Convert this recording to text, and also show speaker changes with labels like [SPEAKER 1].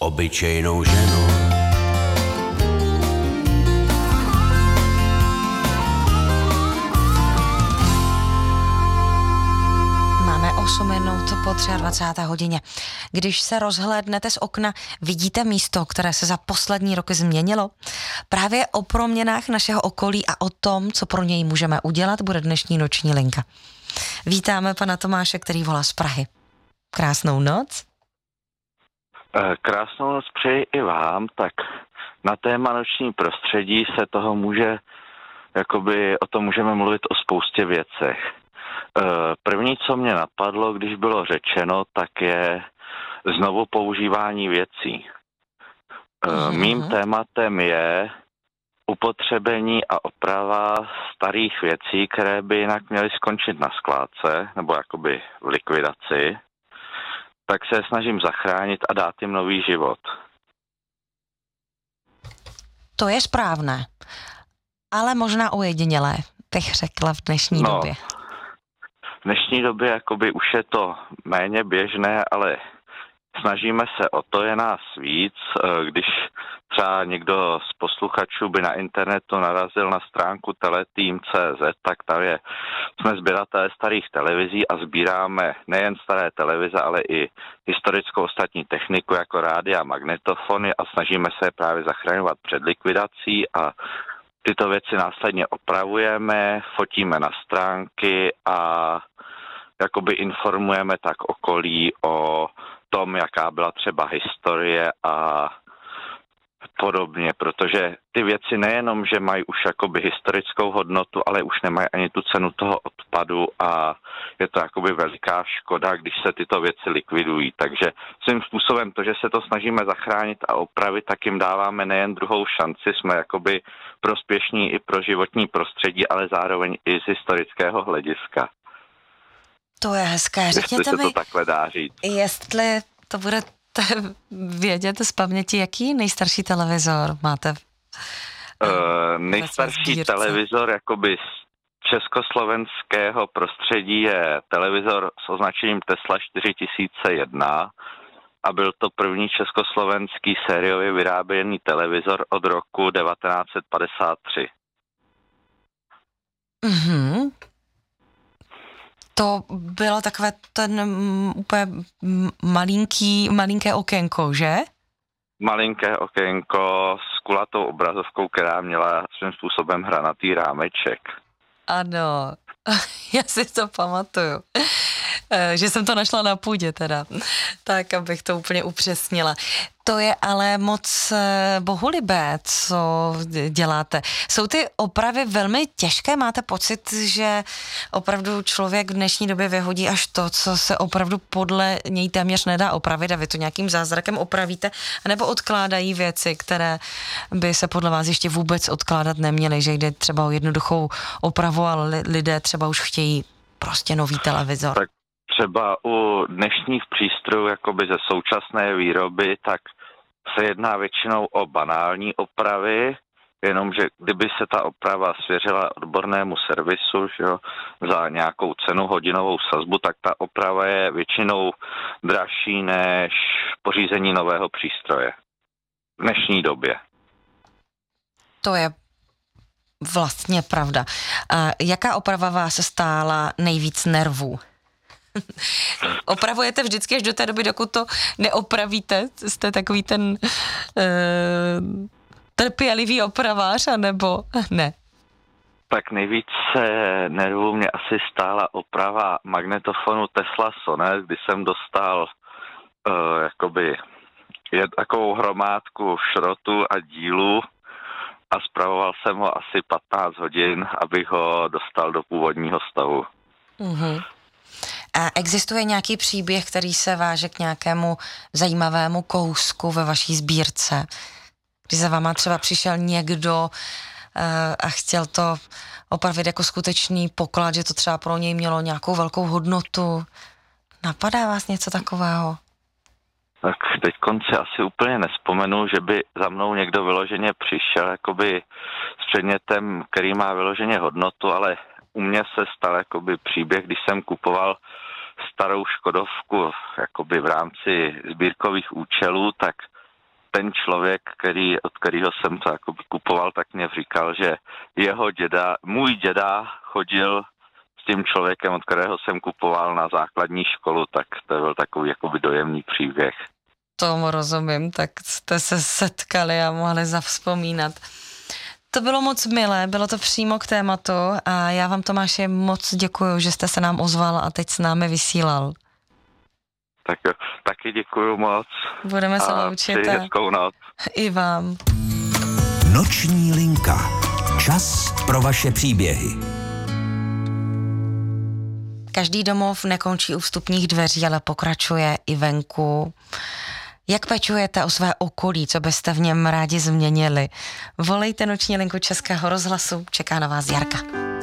[SPEAKER 1] obyčejnou ženu.
[SPEAKER 2] Máme 8 minut po 23. hodině. Když se rozhlédnete z okna, vidíte místo, které se za poslední roky změnilo? Právě o proměnách našeho okolí a o tom, co pro něj můžeme udělat, bude dnešní noční linka. Vítáme pana Tomáše, který volá z Prahy. Krásnou noc.
[SPEAKER 3] Krásnou noc přeji i vám. Tak na téma noční prostředí se toho o tom můžeme mluvit o spoustě věcech. První, co mě napadlo, když bylo řečeno, tak je znovu používání věcí. Mým tématem je upotřebení a oprava starých věcí, které by jinak měly skončit na skládce nebo jakoby v likvidaci, tak se je snažím zachránit a dát jim nový život.
[SPEAKER 2] To je správné, ale možná ojedinělé, bych řekla v dnešní době.
[SPEAKER 3] V dnešní době jakoby už je to méně běžné, ale snažíme se o to, je nás víc. Když třeba někdo z posluchačů by na internetu narazil na stránku teleteam.cz, tak tam jsme sběratelé starých televizí a sbíráme nejen staré televize, ale i historickou ostatní techniku jako rádia a magnetofony a snažíme se je právě zachraňovat před likvidací a tyto věci následně opravujeme, fotíme na stránky a jakoby informujeme tak okolí o tom, jaká byla třeba historie a podobně, protože ty věci nejenom, že mají už jakoby historickou hodnotu, ale už nemají ani tu cenu toho odpadu a je to jakoby veliká škoda, když se tyto věci likvidují. Takže svým způsobem to, že se to snažíme zachránit a opravit, tak jim dáváme nejen druhou šanci, jsme jakoby prospěšní i pro životní prostředí, ale zároveň i z historického hlediska.
[SPEAKER 2] To je hezké. Řekněte mi,
[SPEAKER 3] to takhle dá říct.
[SPEAKER 2] Jestli to budete vědět z paměti, jaký nejstarší televizor máte?
[SPEAKER 3] Nejstarší televizor jakoby z československého prostředí je televizor s označením Tesla 4001 a byl to první československý sériově vyráběný televizor od roku 1953.
[SPEAKER 2] Mhm. To bylo takové ten úplně malinké okénko, že?
[SPEAKER 3] Malinké okénko s kulatou obrazovkou, která měla svým způsobem hranatý rámeček.
[SPEAKER 2] Ano, já si to pamatuju. Že jsem to našla na půdě teda, tak abych to úplně upřesnila. To je ale moc bohulibé, co děláte. Jsou ty opravy velmi těžké? Máte pocit, že opravdu člověk v dnešní době vyhodí až to, co se opravdu podle něj téměř nedá opravit a vy to nějakým zázrakem opravíte, anebo odkládají věci, které by se podle vás ještě vůbec odkládat neměly, že jde třeba o jednoduchou opravu, ale lidé třeba už chtějí prostě nový televizor?
[SPEAKER 3] Tak třeba u dnešních přístrojů jakoby ze současné výroby, tak se jedná většinou o banální opravy, jenomže kdyby se ta oprava svěřila odbornému servisu, že jo, za nějakou cenu hodinovou sazbu, tak ta oprava je většinou dražší než pořízení nového přístroje v dnešní době.
[SPEAKER 2] To je vlastně pravda. A jaká oprava vás stála nejvíc nervů? Opravujete vždycky až do té doby, dokud to neopravíte? Jste takový ten trpělivý opravář, anebo ne?
[SPEAKER 3] Tak nejvíce nervů mě asi stála oprava magnetofonu Tesla Sonus, kdy jsem dostal takovou hromádku šrotu a dílu a spravoval jsem ho asi 15 hodin, abych ho dostal do původního stavu.
[SPEAKER 2] Mhm. A existuje nějaký příběh, který se váže k nějakému zajímavému kousku ve vaší sbírce? Kdy za váma třeba přišel někdo a chtěl to opravit jako skutečný poklad, že to třeba pro něj mělo nějakou velkou hodnotu. Napadá vás něco takového?
[SPEAKER 3] Tak teď konci asi úplně nespomenu, že by za mnou někdo vyloženě přišel jakoby s předmětem, který má vyloženě hodnotu, ale u mě se stal jakoby příběh, když jsem kupoval starou Škodovku jakoby v rámci sbírkových účelů, tak ten člověk, od kterého jsem to jakoby kupoval, tak mě říkal, že můj děda chodil s tím člověkem, od kterého jsem kupoval na základní školu, tak to byl takový jakoby dojemný příběh.
[SPEAKER 2] Tomu rozumím, tak jste se setkali a mohli zavzpomínat. To bylo moc milé, bylo to přímo k tématu a já vám, Tomáši, moc děkuju, že jste se nám ozval a teď s námi vysílal.
[SPEAKER 3] Tak jo, taky děkuju moc.
[SPEAKER 2] Budeme se loučit.
[SPEAKER 3] Přeji hezkou noc.
[SPEAKER 2] I vám.
[SPEAKER 1] Noční linka. Čas pro vaše příběhy.
[SPEAKER 2] Každý domov nekončí u vstupních dveří, ale pokračuje i venku. Jak pečujete o své okolí, co byste v něm rádi změnili? Volejte Noční linku Českého rozhlasu, čeká na vás Jarka.